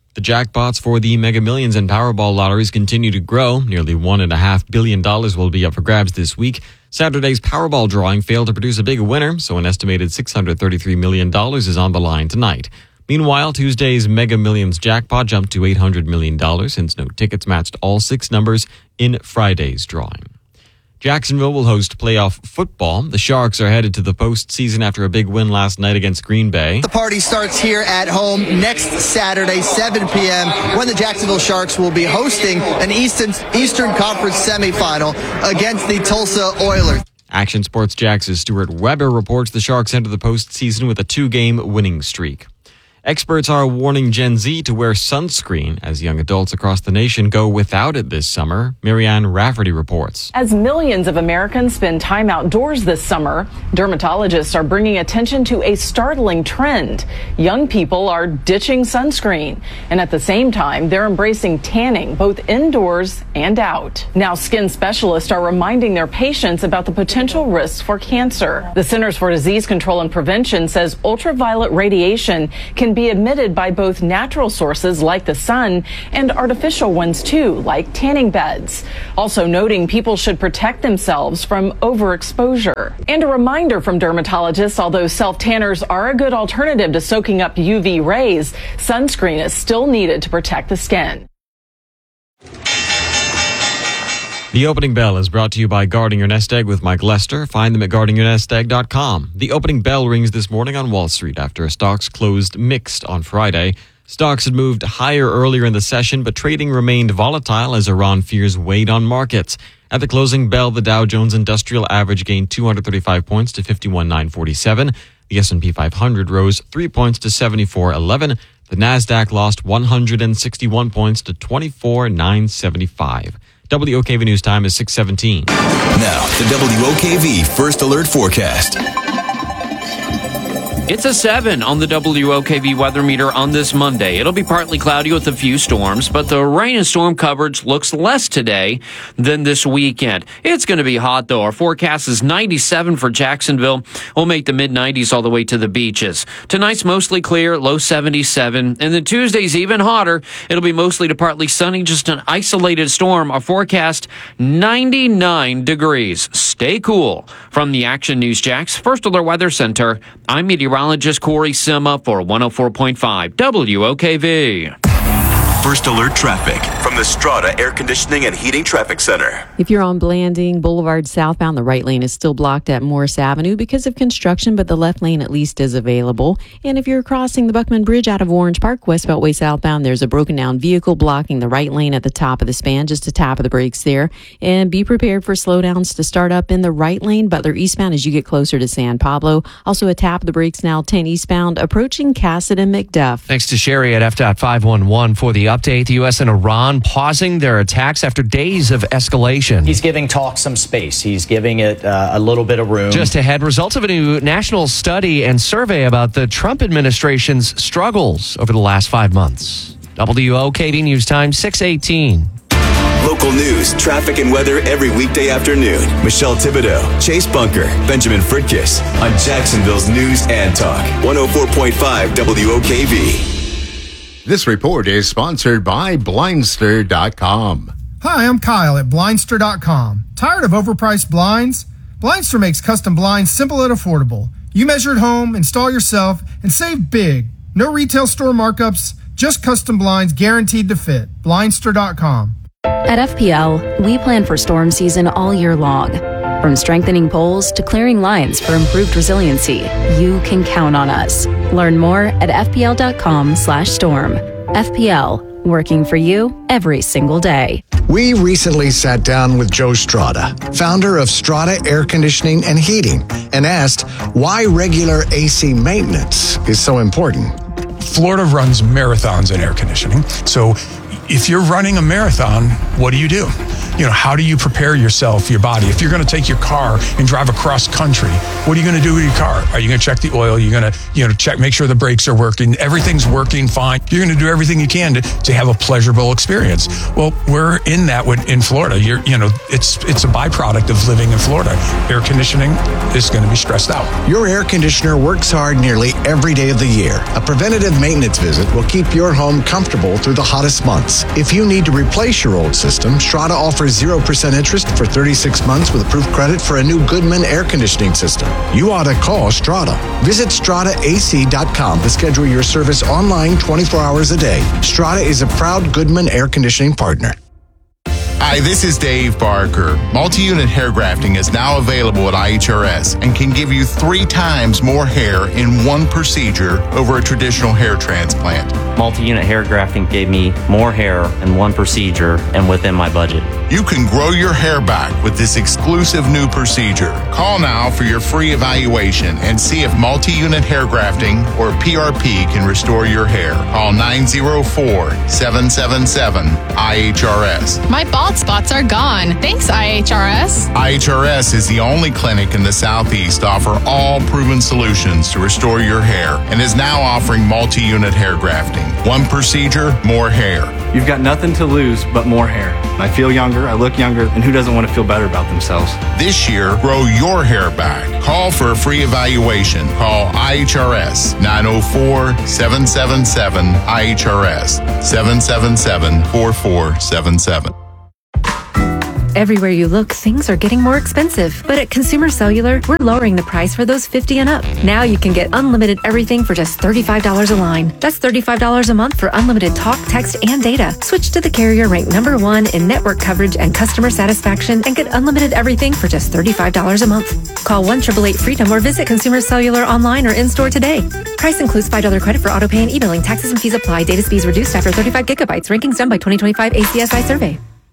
The jackpots for the Mega Millions and Powerball lotteries continue to grow. Nearly one point five billion dollars will be up for grabs this week. Saturday's Powerball drawing failed to produce a big winner, so an estimated six hundred thirty-three million dollars is on the line tonight. Meanwhile, Tuesday's Mega Millions jackpot jumped to eight hundred million dollars since no tickets matched all six numbers in Friday's drawing. Jacksonville will host playoff football. The Sharks are headed to the postseason after a big win last night against Green Bay. The party starts here at home next Saturday, seven p.m., when the Jacksonville Sharks will be hosting an Eastern, Eastern Conference semifinal against the Tulsa Oilers. Action Sports Jax's Stuart Weber reports the Sharks enter the postseason with a two-game winning streak. Experts are warning Gen Z to wear sunscreen as young adults across the nation go without it this summer. Marianne Rafferty reports. As millions of Americans spend time outdoors this summer, dermatologists are bringing attention to a startling trend. Young people are ditching sunscreen, and at the same time, they're embracing tanning both indoors and out. Now, skin specialists are reminding their patients about the potential risks for cancer. The Centers for Disease Control and Prevention says ultraviolet radiation can be emitted by both natural sources like the sun and artificial ones too, like tanning beds. Also noting people should protect themselves from overexposure. And a reminder from dermatologists, although self-tanners are a good alternative to soaking up U V rays, sunscreen is still needed to protect the skin. The Opening Bell is brought to you by Guarding Your Nest Egg with Mike Lester. Find them at guarding your nest egg dot com. The opening bell rings this morning on Wall Street after stocks closed mixed on Friday. Stocks had moved higher earlier in the session, but trading remained volatile as Iran fears weighed on markets. At the closing bell, the Dow Jones Industrial Average gained two hundred thirty-five points to fifty-one thousand nine hundred forty-seven. The S and P five hundred rose three points to seventy-four eleven. The Nasdaq lost one hundred sixty-one points to twenty-four thousand nine hundred seventy-five. W O K V News Time is six seventeen. Now, the W O K V First Alert Forecast. It's a seven on the W O K V weather meter on this Monday. It'll be partly cloudy with a few storms, but the rain and storm coverage looks less today than this weekend. It's going to be hot, though. Our forecast is ninety-seven for Jacksonville. We'll make the mid nineties all the way to the beaches. Tonight's mostly clear, low seventy-seven. And then Tuesday's even hotter. It'll be mostly to partly sunny, just an isolated storm. Our forecast, ninety-nine degrees. Stay cool. From the Action News Jax First Alert Weather Center, I'm meteorologist Corey Sima for one oh four point five W O K V. First Alert Traffic from the Strata Air Conditioning and Heating Traffic Center. If you're on Blanding Boulevard southbound, the right lane is still blocked at Morris Avenue because of construction, but the left lane at least is available. And if you're crossing the Buckman Bridge out of Orange Park, West Beltway southbound, there's a broken down vehicle blocking the right lane at the top of the span, just to tap of the brakes there. And be prepared for slowdowns to start up in the right lane, Butler eastbound as you get closer to San Pablo. Also a tap of the brakes now ten eastbound, approaching Cassett and McDuff. Thanks to Sherry at F DOT five one one for the update. The U S and Iran pausing their attacks after days of escalation. He's giving talk some space. He's giving it uh, a little bit of room. Just ahead, results of a new national study and survey about the Trump administration's struggles over the last five months. W O K V News Time, six eighteen. Local news, traffic, and weather every weekday afternoon. Michelle Thibodeau, Chase Bunker, Benjamin Fritkiss on Jacksonville's News and Talk. one oh four point five W O K V. This report is sponsored by Blindster dot com. Hi, I'm Kyle at Blindster dot com. Tired of overpriced blinds? Blindster makes custom blinds simple and affordable. You measure at home, install yourself, and save big. No retail store markups, just custom blinds guaranteed to fit. Blindster dot com. At F P L, we plan for storm season all year long. From strengthening poles to clearing lines for improved resiliency, you can count on us. Learn more at F P L dot com slash storm. F P L, working for you every single day. We recently sat down with Joe Strada, founder of Strada Air Conditioning and Heating, and asked why regular A C maintenance is so important. Florida runs marathons in air conditioning, so if you're running a marathon, what do you do? you know, how do you prepare yourself, your body? If you're going to take your car and drive across country, what are you going to do with your car? Are you going to check the oil? You're going to, you know, check, make sure the brakes are working. Everything's working fine. You're going to do everything you can to, to have a pleasurable experience. Well, we're in that with, in Florida. You're, you know, it's it's a byproduct of living in Florida. Air conditioning is going to be stressed out. Your air conditioner works hard nearly every day of the year. A preventative maintenance visit will keep your home comfortable through the hottest months. If you need to replace your old system, Strata offers zero percent interest for thirty-six months with approved credit for a new Goodman air conditioning system. You ought to call Strata. Visit strata a c dot com to schedule your service online twenty-four hours a day. Strata is a proud Goodman air conditioning partner. Hi, this is Dave Barker. Multi-unit hair grafting is now available at I H R S and can give you three times more hair in one procedure over a traditional hair transplant. Multi-unit hair grafting gave me more hair in one procedure and within my budget. You can grow your hair back with this exclusive new procedure. Call now for your free evaluation and see if multi-unit hair grafting or P R P can restore your hair. Call nine oh four, seven seven seven, I H R S. My bald spots are gone. Thanks, I H R S. I H R S is the only clinic in the Southeast to offer all proven solutions to restore your hair and is now offering multi-unit hair grafting. One procedure, more hair. You've got nothing to lose but more hair. I feel younger, I look younger, and who doesn't want to feel better about themselves? This year, grow your hair back. Call for a free evaluation. Call I H R S nine oh four, seven seven seven, I H R S, seven seven seven, four four seven seven. Everywhere you look, things are getting more expensive. But at Consumer Cellular, we're lowering the price for those fifty and up. Now you can get unlimited everything for just thirty-five dollars a line. That's thirty-five dollars a month for unlimited talk, text, and data. Switch to the carrier ranked number one in network coverage and customer satisfaction and get unlimited everything for just thirty-five dollars a month. Call one eight eight eight FREEDOM or visit Consumer Cellular online or in-store today. Price includes five dollars credit for auto pay and e-billing. Taxes and fees apply. Data speeds reduced after thirty-five gigabytes. Rankings done by twenty twenty-five A C S I survey.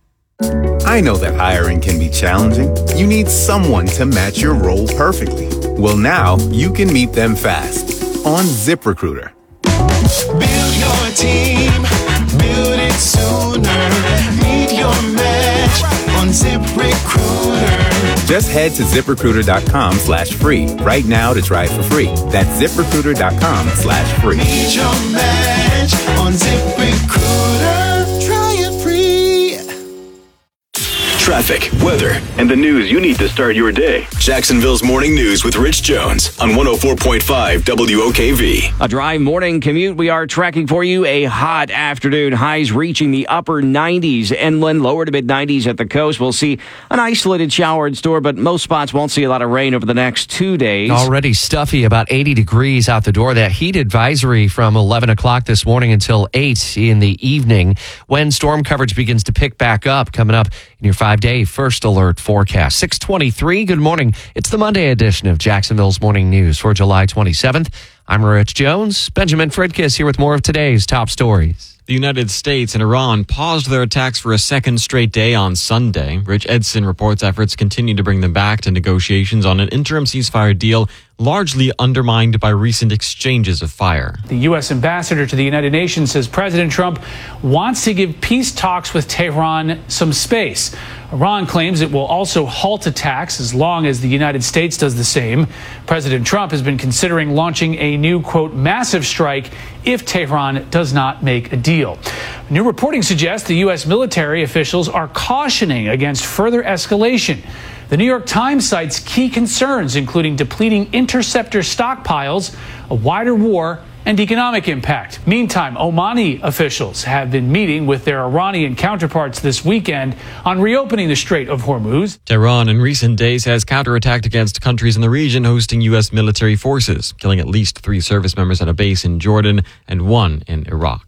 I know that hiring can be challenging. You need someone to match your role perfectly. Well, now you can meet them fast on ZipRecruiter. Build your team, build it sooner. Meet your match on ZipRecruiter. Just head to ZipRecruiter.com slash free right now to try it for free. That's ZipRecruiter.com slash free. Meet your match on ZipRecruiter. Try it free. Traffic, weather, and the news you need to start your day. Jacksonville's Morning News with Rich Jones on one oh four point five W O K V. A dry morning commute. We are tracking for you a hot afternoon. Highs reaching the upper nineties. Inland, lower to mid nineties at the coast. We'll see an isolated shower in store, but most spots won't see a lot of rain over the next two days. Already stuffy, about eighty degrees out the door. That heat advisory from eleven o'clock this morning until eight in the evening when storm coverage begins to pick back up, coming up in your five-day first alert forecast. six twenty-three, good morning. It's the Monday edition of Jacksonville's Morning News for July twenty-seventh. I'm Rich Jones. Benjamin Fridkiss here with more of today's top stories. The United States and Iran paused their attacks for a second straight day on Sunday. Rich Edson reports efforts continue to bring them back to negotiations on an interim ceasefire deal largely undermined by recent exchanges of fire. The U S ambassador to the United Nations says President Trump wants to give peace talks with Tehran some space. Iran claims it will also halt attacks as long as the United States does the same. President Trump has been considering launching a new, quote, massive strike if Tehran does not make a deal. New reporting suggests the U S military officials are cautioning against further escalation. The New York Times cites key concerns, including depleting interceptor stockpiles, a wider war, and economic impact. Meantime, Omani officials have been meeting with their Iranian counterparts this weekend on reopening the Strait of Hormuz. Tehran in recent days has counterattacked against countries in the region hosting U S military forces, killing at least three service members at a base in Jordan and one in Iraq.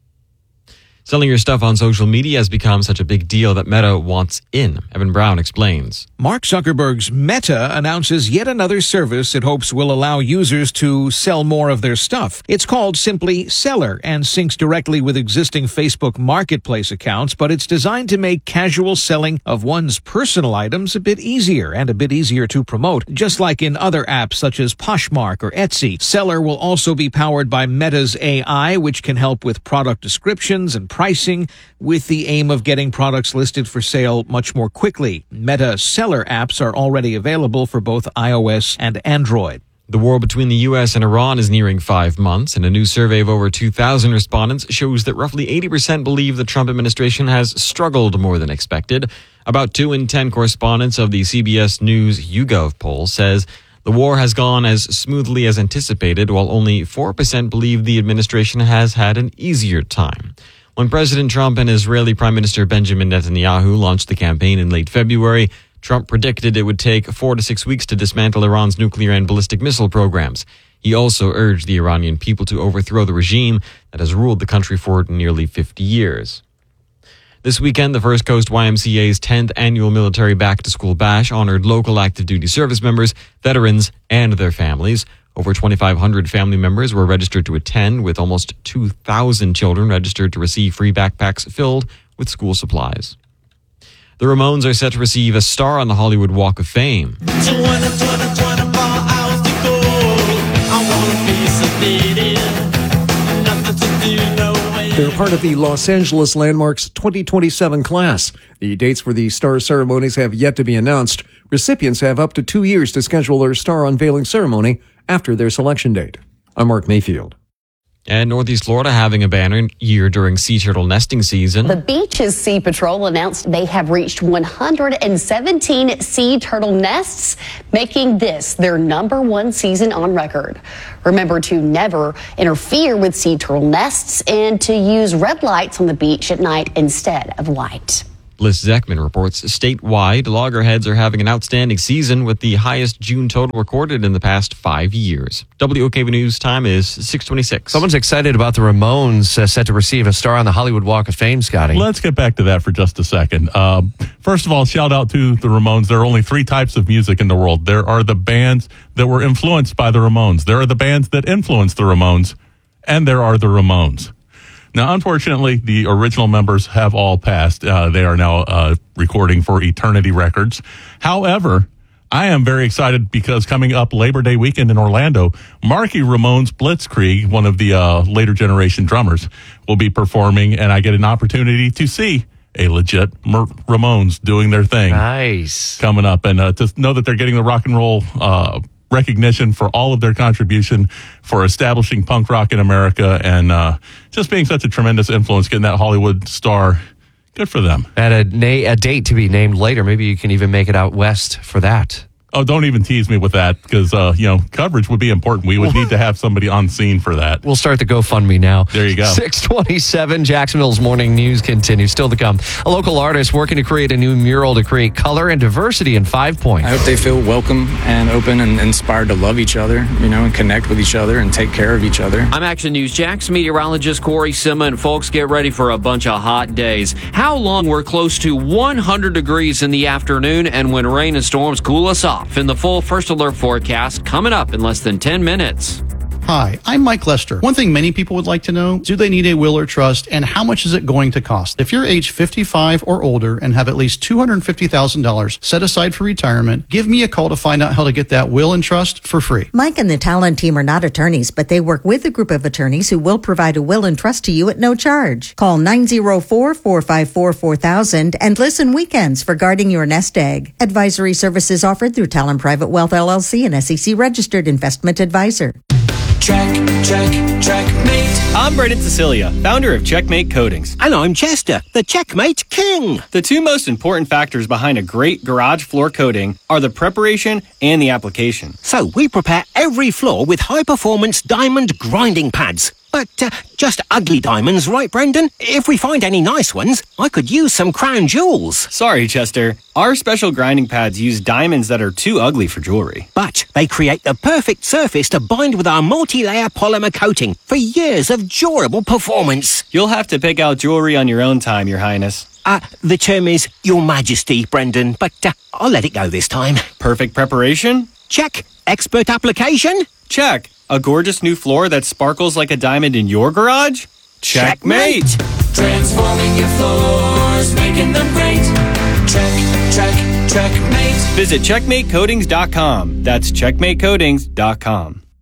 Selling your stuff on social media has become such a big deal that Meta wants in. Evan Brown explains. Mark Zuckerberg's Meta announces yet another service it hopes will allow users to sell more of their stuff. It's called simply Seller and syncs directly with existing Facebook Marketplace accounts, but it's designed to make casual selling of one's personal items a bit easier and a bit easier to promote, just like in other apps such as Poshmark or Etsy. Seller will also be powered by Meta's A I, which can help with product descriptions and pricing with the aim of getting products listed for sale much more quickly. Meta Seller apps are already available for both iOS and Android. The war between the U S and Iran is nearing five months, and a new survey of over two thousand respondents shows that roughly eighty percent believe the Trump administration has struggled more than expected. About two in ten correspondents of the C B S News YouGov poll says the war has gone as smoothly as anticipated, while only four percent believe the administration has had an easier time. When President Trump and Israeli Prime Minister Benjamin Netanyahu launched the campaign in late February, Trump predicted it would take four to six weeks to dismantle Iran's nuclear and ballistic missile programs. He also urged the Iranian people to overthrow the regime that has ruled the country for nearly fifty years. This weekend, the First Coast Y M C A's tenth annual military back-to-school bash honored local active duty service members, veterans, and their families. Over twenty-five hundred family members were registered to attend, with almost two thousand children registered to receive free backpacks filled with school supplies. The Ramones are set to receive a star on the Hollywood Walk of Fame. They're part of the Los Angeles Landmarks twenty twenty-seven class. The dates for the star ceremonies have yet to be announced. Recipients have up to two years to schedule their star unveiling ceremony after their selection date. I'm Mark Mayfield. And Northeast Florida having a banner year during sea turtle nesting season. The Beaches Sea Patrol announced they have reached one hundred seventeen sea turtle nests, making this their number one season on record. Remember to never interfere with sea turtle nests and to use red lights on the beach at night instead of white. Bliss Zeckman reports statewide loggerheads are having an outstanding season with the highest June total recorded in the past five years. W O K V News time is six twenty-six. Someone's excited about the Ramones uh, set to receive a star on the Hollywood Walk of Fame, Scotty. Let's get back to that for just a second. Uh, first of all, shout out to the Ramones. There are only three types of music in the world. There are the bands that were influenced by the Ramones. There are the bands that influenced the Ramones. And there are the Ramones. Now, unfortunately, the original members have all passed. Uh, they are now uh, recording for Eternity Records. However, I am very excited because coming up Labor Day weekend in Orlando, Marky Ramone's Blitzkrieg, one of the uh, later generation drummers, will be performing, and I get an opportunity to see a legit Mer- Ramones doing their thing. Nice. Coming up, and uh, to know that they're getting the rock and roll uh recognition for all of their contribution for establishing punk rock in America and uh, just being such a tremendous influence, getting that Hollywood star. Good for them. And a, na- a date to be named later. Maybe you can even make it out west for that. Oh, don't even tease me with that because, uh, you know, coverage would be important. We would need to have somebody on scene for that. We'll start the GoFundMe now. There you go. six twenty-seven, Jacksonville's morning news continues. Still to come. A local artist working to create a new mural to create color and diversity in Five Points. I hope they feel welcome and open and inspired to love each other, you know, and connect with each other and take care of each other. I'm Action News Jax meteorologist Corey Sima, and folks, get ready for a bunch of hot days. How long? We're close to one hundred degrees in the afternoon, and when rain and storms cool us off in the full First Alert forecast coming up in less than ten minutes. Hi, I'm Mike Lester. One thing many people would like to know, do they need a will or trust, and how much is it going to cost? If you're age fifty-five or older and have at least two hundred fifty thousand dollars set aside for retirement, give me a call to find out how to get that will and trust for free. Mike and the Talon team are not attorneys, but they work with a group of attorneys who will provide a will and trust to you at no charge. Call nine oh four, four five four, four thousand and listen weekends for guarding your nest egg. Advisory services offered through Talon Private Wealth L L C, an S E C registered investment advisor. Check, check, checkmate. I'm Brendan Cecilia, founder of Checkmate Coatings. And I'm Chester, the Checkmate King. The two most important factors behind a great garage floor coating are the preparation and the application. So we prepare every floor with high-performance diamond grinding pads. But uh, just ugly diamonds, right, Brendan? If we find any nice ones, I could use some crown jewels. Sorry, Chester. Our special grinding pads use diamonds that are too ugly for jewelry. But they create the perfect surface to bind with our multi-layer polymer coating for years of durable performance. You'll have to pick out jewelry on your own time, Your Highness. Uh, the term is Your Majesty, Brendan, but uh, I'll let it go this time. Perfect preparation? Check. Expert application? Check. A gorgeous new floor that sparkles like a diamond in your garage? Checkmate! Checkmate. Transforming your floors, making them great. Check, check, checkmate. Visit checkmate coatings dot com. That's checkmate coatings dot com.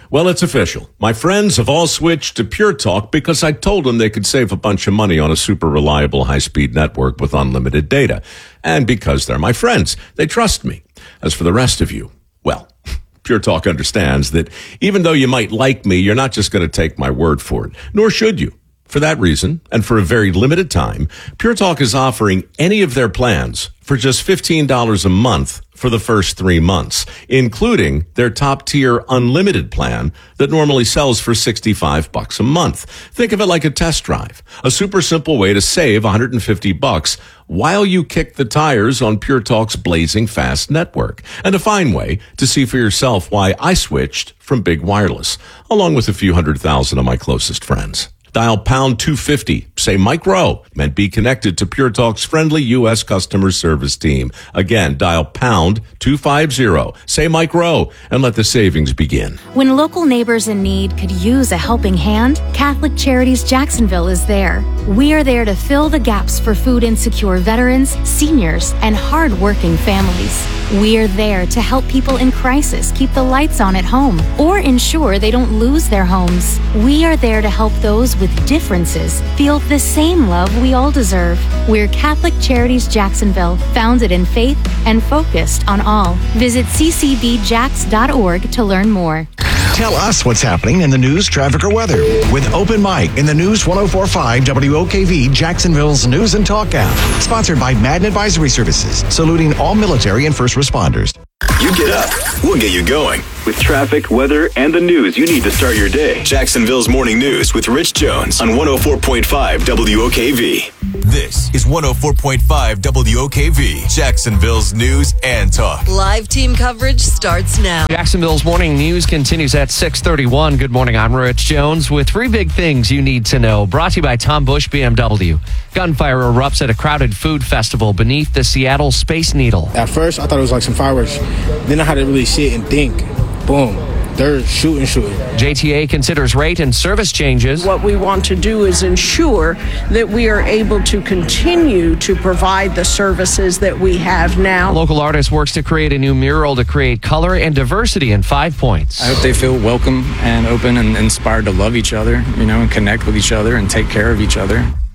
Well, it's official. My friends have all switched to Pure Talk because I told them they could save a bunch of money on a super reliable high-speed network with unlimited data. And because they're my friends, they trust me. As for the rest of you, well, Pure Talk understands that even though you might like me, you're not just going to take my word for it, nor should you. For that reason, and for a very limited time, Pure Talk is offering any of their plans for just fifteen dollars a month for the first three months, including their top-tier unlimited plan that normally sells for sixty-five bucks a month. Think of it like a test drive, a super simple way to save one hundred fifty bucks while you kick the tires on Pure Talk's blazing fast network, and a fine way to see for yourself why I switched from Big Wireless, along with a few hundred thousand of my closest friends. Dial pound two fifty, say Mike Rowe, and be connected to Pure Talk's friendly U S customer service team. Again, dial pound two fifty, say Mike Rowe, and let the savings begin. When local neighbors in need could use a helping hand, Catholic Charities Jacksonville is there. We are there to fill the gaps for food insecure veterans, seniors, and hardworking families. We are there to help people in crisis keep the lights on at home or ensure they don't lose their homes. We are there to help those with differences feel the same love we all deserve. We're Catholic Charities Jacksonville, founded in faith and focused on all. Visit c c b jax dot org to learn more. Tell us what's happening in the news, traffic, or weather with Open Mic in the News ten forty-five W O K V, Jacksonville's News and Talk app. Sponsored by Madden Advisory Services, saluting all military and first responders. You get up, we'll get you going. With traffic, weather, and the news you need to start your day. Jacksonville's Morning News with Rich Jones on one oh four point five W O K V. This is one oh four point five W O K V, Jacksonville's News and Talk. Live team coverage starts now. Jacksonville's Morning News continues at six thirty-one. Good morning, I'm Rich Jones with three big things you need to know. Brought to you by Tom Bush B M W. Gunfire erupts at a crowded food festival beneath the Seattle Space Needle. At first, I thought it was like some fireworks. Then I had to really sit and think. Boom. They're shooting, shooting. J T A considers rate and service changes. What we want to do is ensure that we are able to continue to provide the services that we have now. A local artist works to create a new mural to create color and diversity in Five Points. I hope they feel welcome and open and inspired to love each other, you know, and connect with each other and take care of each other.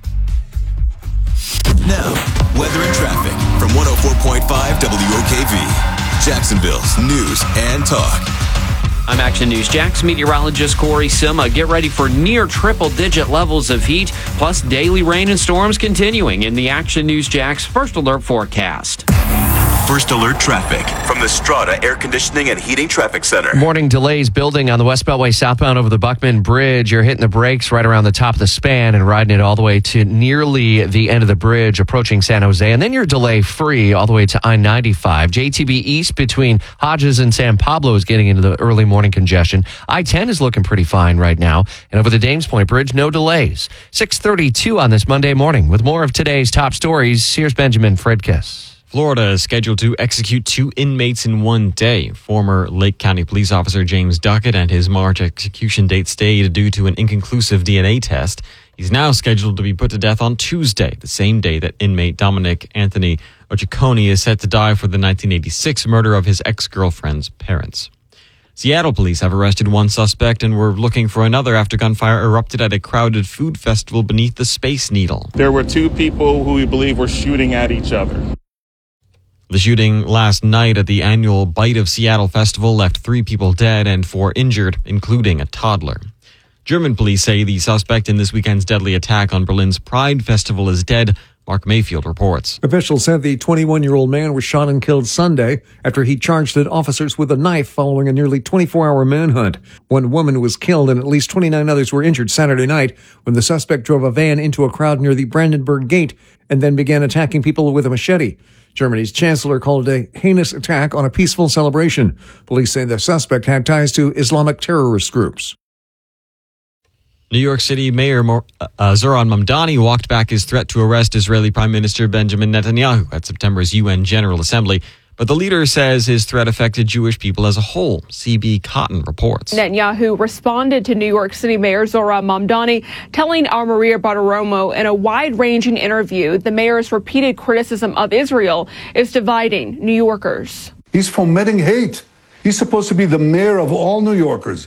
Now, weather and traffic from one oh four point five W O K V, Jacksonville's News and Talk. I'm Action News Jax meteorologist Corey Sima. Get ready for near triple-digit levels of heat, plus daily rain and storms continuing in the Action News Jax First Alert forecast. First Alert traffic from the Strata Air Conditioning and Heating Traffic Center. Morning delays building on the West Beltway southbound over the Buckman Bridge. You're hitting the brakes right around the top of the span and riding it all the way to nearly the end of the bridge approaching San Jose. And then you're delay free all the way to I ninety-five. J T B East between Hodges and San Pablo is getting into the early morning congestion. I ten is looking pretty fine right now. And over the Dames Point Bridge, no delays. six thirty-two on this Monday morning. With more of today's top stories, here's Benjamin Fredkiss. Florida is scheduled to execute two inmates in one day. Former Lake County police officer James Duckett and his March execution date stayed due to an inconclusive D N A test. He's now scheduled to be put to death on Tuesday, the same day that inmate Dominic Anthony Ochiconi is set to die for the nineteen eighty-six murder of his ex-girlfriend's parents. Seattle police have arrested one suspect and were looking for another after gunfire erupted at a crowded food festival beneath the Space Needle. There were two people who we believe were shooting at each other. The shooting last night at the annual Bite of Seattle festival left three people dead and four injured, including a toddler. German police say the suspect in this weekend's deadly attack on Berlin's Pride Festival is dead. Mark Mayfield reports. Officials said the twenty-one-year-old man was shot and killed Sunday after he charged at officers with a knife following a nearly twenty-four hour manhunt. One woman was killed and at least twenty-nine others were injured Saturday night when the suspect drove a van into a crowd near the Brandenburg Gate and then began attacking people with a machete. Germany's chancellor called it a heinous attack on a peaceful celebration. Police say the suspect had ties to Islamic terrorist groups. New York City Mayor uh, Zoran Mamdani walked back his threat to arrest Israeli Prime Minister Benjamin Netanyahu at September's U N General Assembly. But the leader says his threat affected Jewish people as a whole. C B Cotton reports. Netanyahu responded to New York City Mayor Zoran Mamdani, telling our Maria Bartiromo in a wide-ranging interview the mayor's repeated criticism of Israel is dividing New Yorkers. He's fomenting hate. He's supposed to be the mayor of all New Yorkers.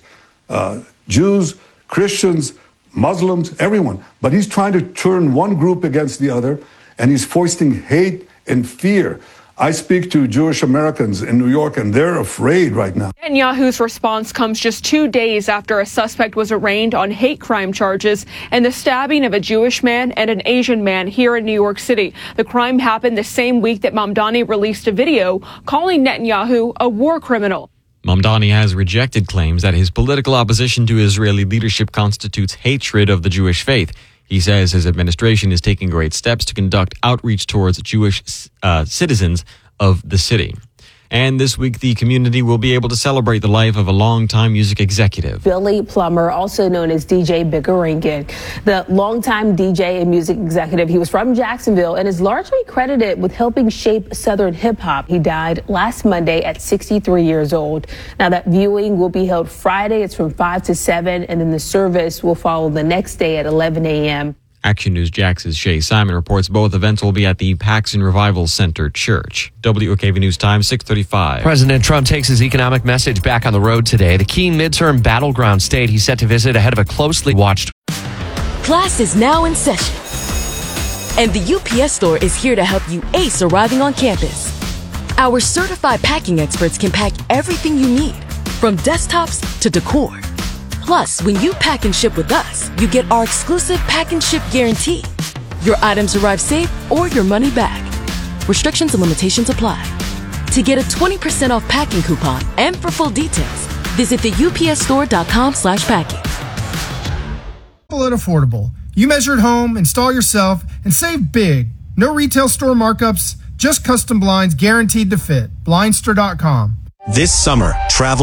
uh, Jews, Christians, Muslims, everyone. But he's trying to turn one group against the other, and he's foisting hate and fear. I speak to Jewish Americans in New York, and they're afraid right now. Netanyahu's response comes just two days after a suspect was arraigned on hate crime charges and the stabbing of a Jewish man and an Asian man here in New York City. The crime happened the same week that Mamdani released a video calling Netanyahu a war criminal. Mamdani has rejected claims that his political opposition to Israeli leadership constitutes hatred of the Jewish faith. He says his administration is taking great steps to conduct outreach towards Jewish uh, citizens of the city. And this week, the community will be able to celebrate the life of a longtime music executive. Billy Plummer, also known as D J Biggerington, the longtime D J and music executive. He was from Jacksonville and is largely credited with helping shape Southern hip hop. He died last Monday at sixty-three years old. Now, that viewing will be held Friday. It's from five to seven, and then the service will follow the next day at eleven a.m. Action News Jax's Shay Simon reports both events will be at the Paxson Revival Center Church. W O K V News Time, six thirty-five. President Trump takes his economic message back on the road today. The key midterm battleground state he's set to visit ahead of a closely watched. Class is now in session, and the U P S store is here to help you ace arriving on campus. Our certified packing experts can pack everything you need, from desktops to decor. Plus, when you pack and ship with us, you get our exclusive pack and ship guarantee. Your items arrive safe or your money back. Restrictions and limitations apply. To get a twenty percent off packing coupon and for full details, visit the U P S store dot com slash packing. Simple and affordable. You measure at home, install yourself, and save big. No retail store markups, just custom blinds guaranteed to fit. Blindster dot com. This summer, travel